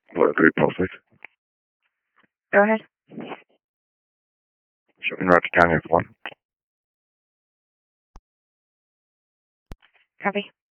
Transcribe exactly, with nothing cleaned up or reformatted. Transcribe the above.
What, agree perfect? Go ahead. Should we write it down if one? Copy.